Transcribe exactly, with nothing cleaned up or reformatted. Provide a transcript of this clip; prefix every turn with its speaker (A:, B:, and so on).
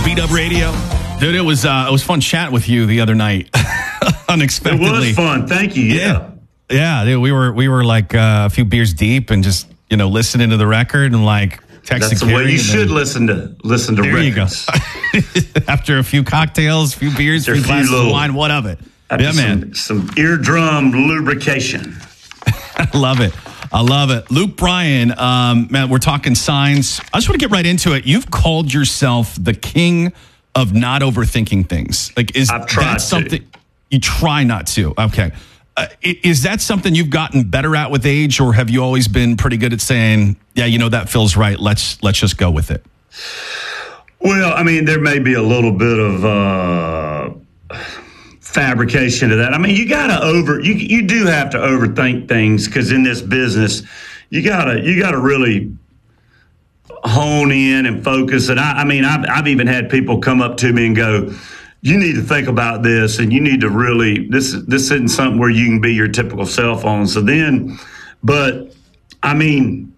A: Beat Up Radio. Dude, it was uh, it was fun chatting with you the other night. Unexpectedly.
B: It was fun. Thank you. Yeah.
A: Yeah, yeah dude, we were we were like uh, a few beers deep and just, you know, listening to the record and like texting.
B: That's the
A: Carrie
B: way you should
A: then,
B: listen to listen to
A: there
B: records.
A: You go. After a few cocktails, a few beers, a few glasses of wine, what of it? Yeah, man.
B: Some, some eardrum lubrication.
A: I love it. I love it. Luke Bryan, um, man, we're talking signs. I just want to get right into it. You've called yourself the king of not overthinking things. Like, is
B: I've tried
A: that something
B: to.
A: you try not to? Okay. Uh, is that something you've gotten better at with age, or have you always been pretty good at saying, yeah, you know, that feels right. Let's, let's just go with it.
B: Well, I mean, there may be a little bit of, uh, fabrication to that. I mean, you gotta over, you, you do have to overthink things, because in this business, you gotta, you gotta really hone in and focus. And I, I mean, I've, I've even had people come up to me and go, you need to think about this, and you need to really, this, this isn't something where you can be your typical cell phone. So then, but I mean,